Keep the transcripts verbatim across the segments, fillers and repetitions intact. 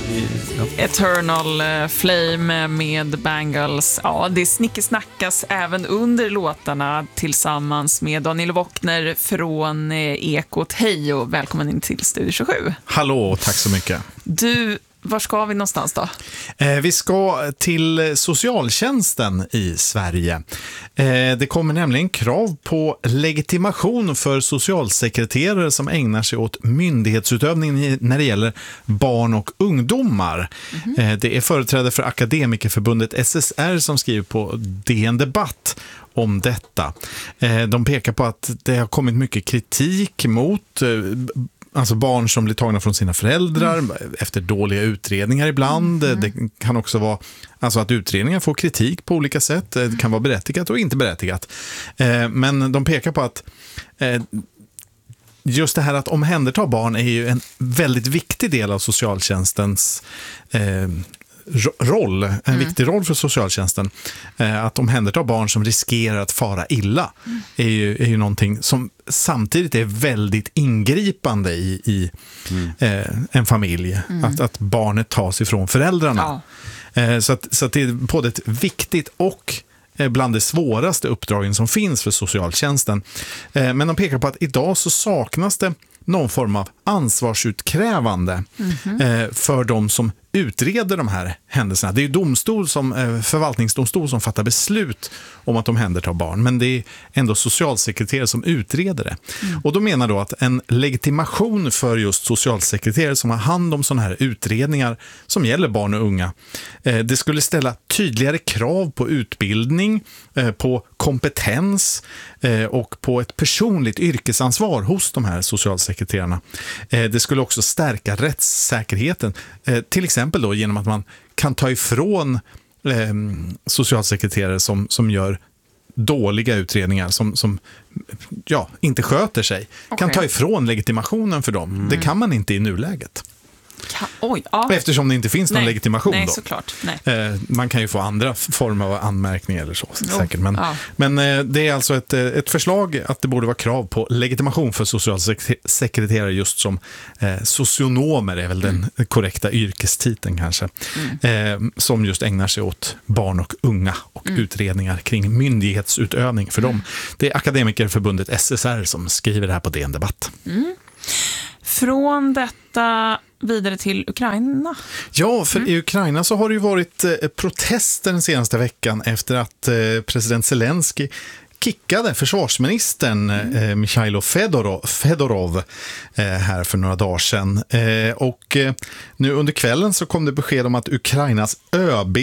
Eternal Flame med Bangles. Ja, det snickesnackas även under låtarna tillsammans med Daniel Wockner från Ekot. Hej och välkommen in till Studio tjugosju. Hallå, tack så mycket. Du, var ska vi någonstans då? Eh, vi ska till socialtjänsten i Sverige. Eh, det kommer nämligen krav på legitimation för socialsekreterare som ägnar sig åt myndighetsutövning när det gäller barn och ungdomar. Mm-hmm. Eh, det är företrädare för Akademikerförbundet S S R som skriver på D N Debatt om detta. Eh, de pekar på att det har kommit mycket kritik mot eh, alltså barn som blir tagna från sina föräldrar mm. efter dåliga utredningar ibland. Mm. Det kan också vara alltså att utredningar får kritik på olika sätt. Det kan vara berättigat och inte berättigat. Eh, men de pekar på att eh, just det här att omhänderta barn är ju en väldigt viktig del av socialtjänstens eh, roll, en mm. viktig roll för socialtjänsten. Eh, att omhänderta barn som riskerar att fara illa mm. är, ju, är ju någonting som samtidigt är väldigt ingripande i, i mm. eh, en familj. Mm. Att, att barnet tas ifrån föräldrarna. Ja. Eh, så att, så att det är både ett viktigt och bland de svåraste uppdragen som finns för socialtjänsten. Eh, men de pekar på att idag så saknas det någon form av ansvarsutkrävande mm-hmm. eh, för de som utreder de här händelserna. Det är ju domstol som, eh, förvaltningsdomstol som fattar beslut om att de omhändertar barn, men det är ändå socialsekreterare som utreder det. Mm. Och då menar då att en legitimation för just socialsekreterare som har hand om sådana här utredningar som gäller barn och unga, eh, det skulle ställa tydligare krav på utbildning, eh, på kompetens eh, och på ett personligt yrkesansvar hos de här socialsekreterarna. Eh, det skulle också stärka rättssäkerheten, eh, till exempel då genom att man kan ta ifrån eh, socialsekreterare som, som gör dåliga utredningar, som, som ja, inte sköter sig. Okay. Kan ta ifrån legitimationen för dem. Mm. Det kan man inte i nuläget. Ka- Oj, ja. Eftersom det inte finns någon Nej. legitimation. Nej, då. såklart. Nej. Eh, man kan ju få andra former av anmärkningar eller så. Jo. Säkert. Men, ja. men eh, det är alltså ett, ett förslag att det borde vara krav på legitimation för socialsekreterare just som eh, socionomer är väl mm. den korrekta yrkestiteln kanske. Mm. Eh, som just ägnar sig åt barn och unga och mm. utredningar kring myndighetsutövning för dem. Det är Akademikerförbundet S S R som skriver det här på D N Debatt. Mm. Från detta vidare till Ukraina. Ja, för mm. i Ukraina så har det ju varit eh, protester den senaste veckan efter att eh, president Zelensky kickade försvarsministern mm. eh, Mikhailo Fedorov, Fedorov eh, här för några dagar sedan. Eh, och eh, nu under kvällen så kom det besked om att Ukrainas ÖB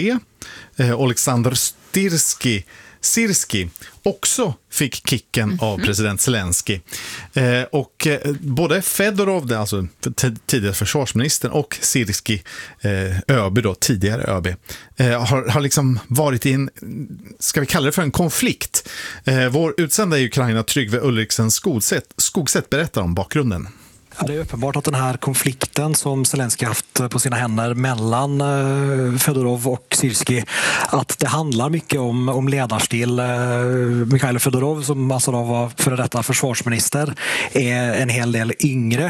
eh, Oleksandr Syrskij Syrskij också fick kicken mm-hmm. av president Zelensky. Eh, och eh, både Fedorov, alltså t- tidigare försvarsministern, och Syrskij, eh, ÖB då, tidigare ÖB, eh, har, har liksom varit i en, ska vi kalla det för en konflikt. Eh, vår utsända i Ukraina, Tryggve Ulriksen Skogsätt, Skogsätt berättar om bakgrunden. Ja, det är uppenbart att den här konflikten som Zelensky haft på sina händer mellan eh, Fedorov och Syrskij, att det handlar mycket om, om ledarstil. Eh, Mikhailo Fedorov, som alltså då var före detta försvarsminister, är en hel del yngre.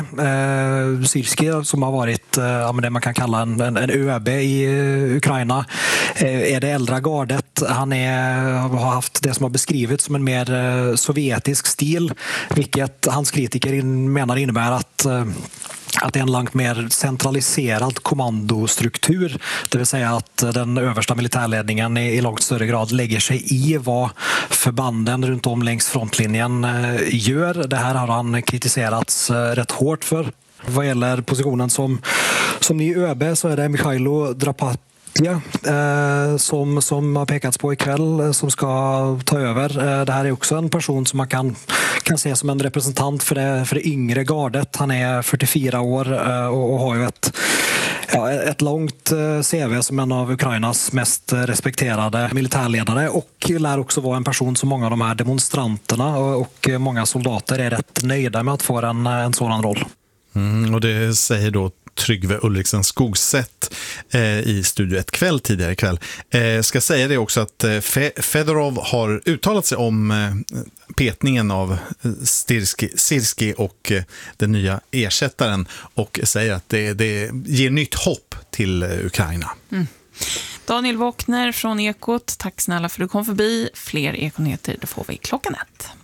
Eh, Syrskij, som har varit eh, det man kan kalla en, en, en ÖB i eh, Ukraina, eh, är det äldre gardet. Han är, har haft det som har beskrivits som en mer eh, sovjetisk stil, vilket hans kritiker in, menar innebär att att det är en långt mer centraliserad kommandostruktur, det vill säga att den översta militärledningen i långt större grad lägger sig i vad förbanden runt om längs frontlinjen gör. Det här har han kritiserats rätt hårt för. Vad gäller positionen som, som ny ÖB så är det Mikhailo Drapat Ja, eh, som, som har pekats på ikväll, eh, som ska ta över. Eh, det här är också en person som man kan, kan se som en representant för det, för det yngre gardet. Han är fyrtiofyra år eh, och, och har ju ett, ja, ett långt eh, C V som en av Ukrainas mest respekterade militärledare, och lär också vara en person som många av de här demonstranterna och, och många soldater är rätt nöjda med att få en, en sådan roll. Mm, och det säger då Tryggve Ulriksen Skogsätt eh, i Studio ett kväll tidigare ikväll. Eh, ska säga det också att eh, Fe- Fedorov har uttalat sig om eh, petningen av Syrskij, Syrskij och eh, den nya ersättaren, och säger att det, det ger nytt hopp till till Ukraina. Mm. Daniel Wockner från Ekot, tack snälla för att du kom förbi. Fler Ekonyheter, det får vi klockan ett.